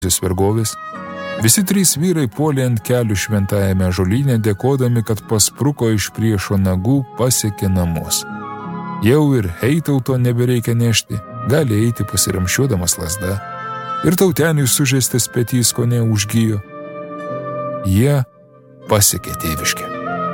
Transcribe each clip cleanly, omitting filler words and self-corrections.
vergovės. Visi trys vyrai puolė ant kelių šventajame ąžuolyne, dėkodami, kad paspruko iš priešo nagų, pasiekė namus. Jau ir Heitauto nebereikia nešti, gali eiti pasiramšiuodamas lazda. Ir Tauteniui sužeistas petys kone užgijo. Jie pasiekė tėviškę.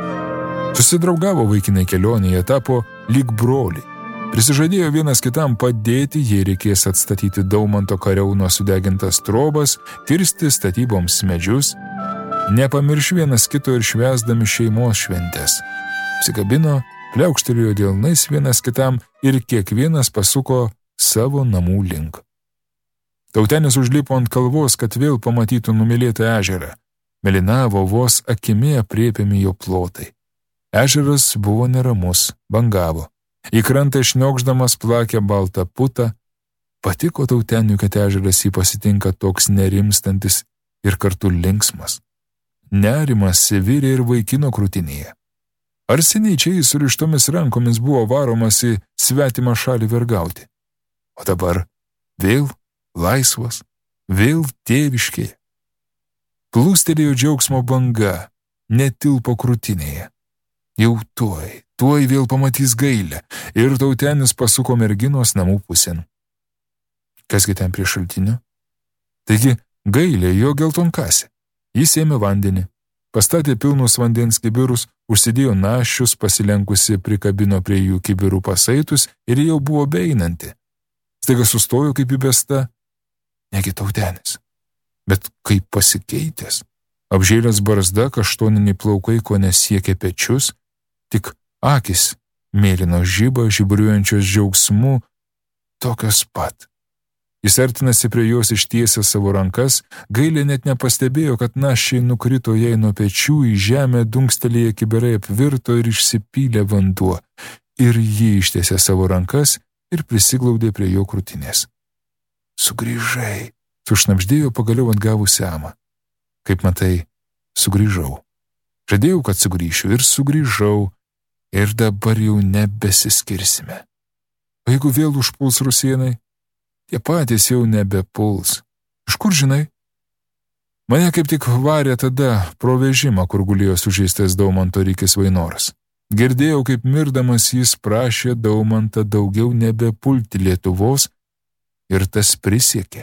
Susidraugavo vaikinai kelionėje, tapo lyg broliai. Prisižadėjo vienas kitam padėti, jei reikės atstatyti Daumanto kariauno sudegintas trobas, kirsti statyboms medžius, nepamirš vienas kito ir švęsdami šeimos šventes. Apsikabino, pliaukštelėjo delnais vienas kitam ir kiekvienas pasuko savo namų link. Tautenis užlipo ant kalvos, kad vėl pamatytų numylėtą ežerą. Mėlynavo vos akimi aprėpiami jo plotai. Ežeras buvo neramus, bangavo. Į krantą šniokšdamas plakė baltą putą. Patiko Tauteniui, kad ežeras jį pasitinka toks nerimstantis ir kartu linksmas. Nerimas virė ir vaikino krūtinėje. Ar seniai čia jis surištomis rankomis buvo varomas į svetimą šalį vergauti? O dabar vėl laisvas, vėl tėviškėje. Plūstelėjo džiaugsmo banga, netilpo krūtinėje. Jau tuoj vėl pamatys Gailę, ir Tautenis pasuko merginos namų pusėn. Kasgi ten prie šaltinio? Taigi Gailė jo geltonkasė. Jis ėmė vandenį, pastatė pilnus vandens kibirus, užsidėjo naščius, pasilenkusi prikabino prie jų kibirų pasaitus ir jau buvo beeinanti. Staiga sustojo kaip įbesta. Negi Tautenis, bet kaip pasikeitęs. Apžėlęs barzda, kaštoniniai plaukai ko nesiekė pečius, tik akis mėlyno žiba, žiburiuojančios džiaugsmu, tokios pat. Jis artinasi prie jos ištiesęs savo rankas, Gailė net nepastebėjo, kad naščiai nukrito jai nuo pečių, į žemę dunkstelėję kibirai apvirto ir išsipylė vanduo, ir ji ištiesė savo rankas ir prisiglaudė prie jo krūtinės. Sugrįžai, sušnabždėjo pagaliau atgavusi amą. Kaip matai, sugrįžau. Žadėjau, kad sugrįšiu ir sugrįžau, ir dabar jau nebesiskirsime. O jeigu vėl užpuls rusėnai, tie patys jau nebepuls. Iš kur žinai? Mane kaip tik varė tada pro vežimą, kur gulėjo sužeistas Daumanto Rykis Vainoras. Girdėjau, kaip mirdamas jis prašė Daumantą daugiau nebepulti Lietuvos, ir tas prisiekė.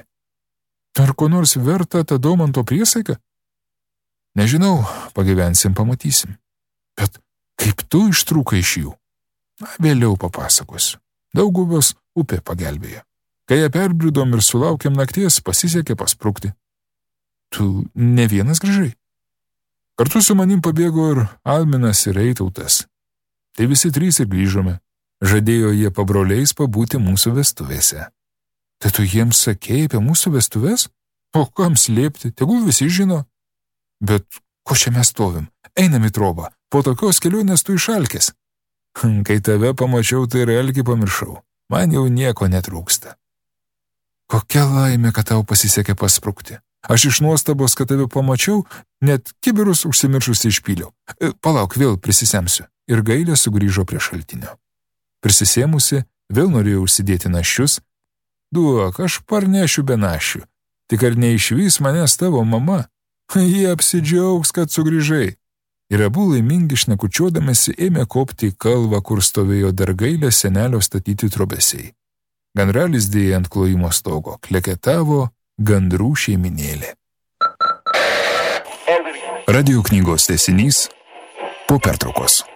Ar ko nors verta ta Daumanto priesaika? Nežinau, pagyvensim, pamatysim. Bet kaip tu ištrūkai iš jų? Vėliau papasakosiu. Dauguvos upė pagelbėjo. Kai ją perbridom ir sulaukėm nakties, pasisekė pasprukti. Tu ne vienas grįžai? Kartu su manim pabėgo ir Alminas ir Eitautas. Tai visi trys ir grįžome. Žadėjo jie pabroliais pabūti mūsų vestuvėse. Tai tu jiems sakėjai apie mūsų vestuvės? O kam slėpti, tegul visi žino. Bet ko čia mes stovim? Einam į trobą. Po tokios kelionės tu išalkęs. Kai tave pamačiau, tai ir alkį pamiršau. Man jau nieko netrūksta. Kokia laimė, kad tau pasisekė pasprukti. Aš iš nuostabos, kad tave pamačiau, net kibirus užsimiršusi išpyliau. Palauk, vėl prisisemsiu. Ir Gailė sugrįžo prie šaltinio. Prisisėmusi, vėl norėjo užsidėti naščius. Duok, aš parnešiu be naščių. Tik ar neišvys manęs tavo mama? Jie apsidžiaugs, kad sugrįžai. Ir abu laimingi šnekučiuodamėsi ėmė kopti į kalvą, kur stovėjo dar Gailė senelio statyti trobesiai. Gandralis dėja ant klojimo stogo, kleketavo gandrų šeiminėlė. Radio knygos tęsinys po pertraukos.